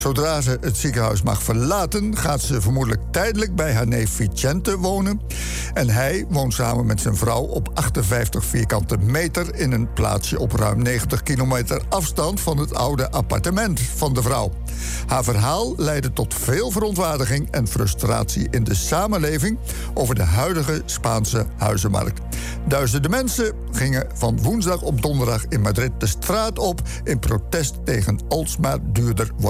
Zodra ze het ziekenhuis mag verlaten, gaat ze vermoedelijk tijdelijk bij haar neef Vicente wonen. En hij woont samen met zijn vrouw op 58 vierkante meter in een plaatsje op ruim 90 kilometer afstand van het oude appartement van de vrouw. Haar verhaal leidde tot veel verontwaardiging en frustratie in de samenleving over de huidige Spaanse huizenmarkt. Duizenden mensen gingen van woensdag op donderdag in Madrid de straat op in protest tegen alsmaar duurder